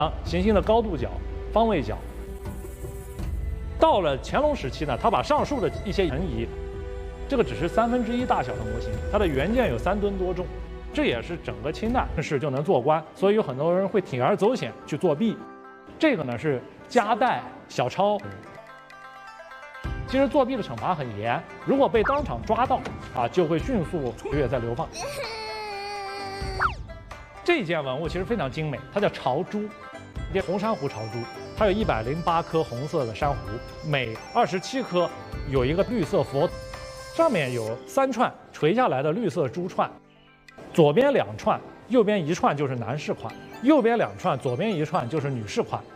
行星的高度角、方位角。到了乾隆时期呢，他把上述的一些横移，这个只是1/3大小的模型，它的原件有3吨多重，这也是整个清代正式就能做官，所以有很多人会铤而走险去作弊。这个呢是夹带小抄。其实作弊的惩罚很严，如果被当场抓到就会迅速再流放。这件文物其实非常精美，它叫朝珠，红珊瑚朝珠，它有108颗红色的珊瑚，每27颗有一个绿色佛，上面有3串垂下来的绿色珠串，左边2串，右边1串就是男士款，右边2串，左边1串就是女士款。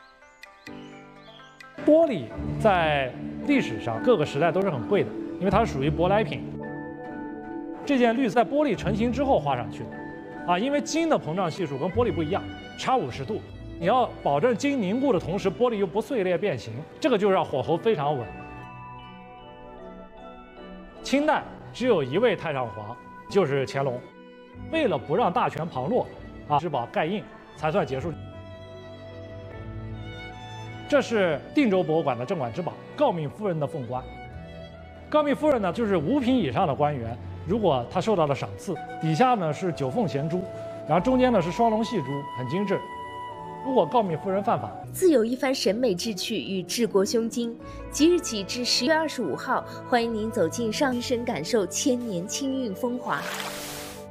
玻璃在历史上各个时代都是很贵的，因为它是属于舶来品。这件绿色在玻璃成型之后画上去的，因为金的膨胀系数跟玻璃不一样，差50度。你要保证金凝固的同时，玻璃又不碎裂变形，这个就让火候非常稳。清代只有1位太上皇，就是乾隆，为了不让大权旁落，质宝盖印才算结束。这是定州博物馆的镇馆之宝——诰命夫人的凤冠。诰命夫人呢，就是5品以上的官员，如果他受到了赏赐，底下呢是9凤衔珠，然后中间呢是双龙戏珠，很精致。如果诰命夫人犯法， 自有一番审美志趣与治国胸襟。即日起至10月25号，欢迎您走进上医生，感受千年清韵风华。